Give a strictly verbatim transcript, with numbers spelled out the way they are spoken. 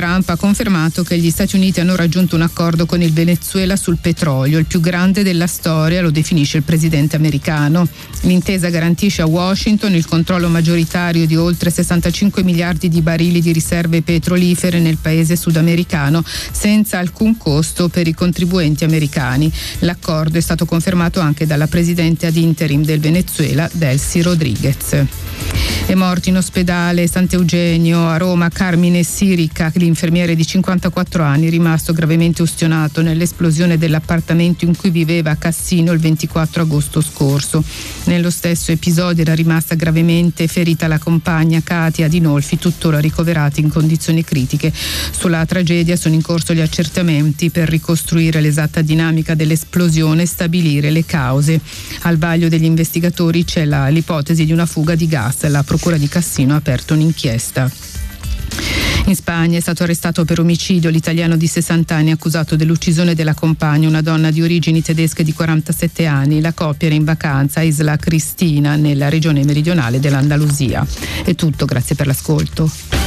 Trump ha confermato che gli Stati Uniti hanno raggiunto un accordo con il Venezuela sul petrolio, il più grande della storia, lo definisce il presidente americano. L'intesa garantisce a Washington il controllo maggioritario di oltre sessantacinque miliardi di barili di riserve petrolifere nel paese sudamericano, senza alcun costo per i contribuenti americani. L'accordo è stato confermato anche dalla presidente ad interim del Venezuela, Delcy Rodriguez. È morto in ospedale Sant'Eugenio a Roma Carmine Sirica, l'infermiere di cinquantaquattro anni, rimasto gravemente ustionato nell'esplosione dell'appartamento in cui viveva a Cassino il ventiquattro agosto scorso. Nello stesso episodio era rimasta gravemente ferita la compagna Katia Dinolfi, tuttora ricoverati in condizioni critiche. Sulla tragedia sono in corso gli accertamenti per ricostruire l'esatta dinamica dell'esplosione e stabilire le cause. Al vaglio degli investigatori c'è la, l'ipotesi di una fuga di gas. La Procura di Cassino ha aperto un'inchiesta. In Spagna è stato arrestato per omicidio l'italiano di sessanta anni accusato dell'uccisione della compagna, una donna di origini tedesche di quarantasette anni. La coppia era in vacanza a Isla Cristina, nella regione meridionale dell'Andalusia. È tutto, grazie per l'ascolto.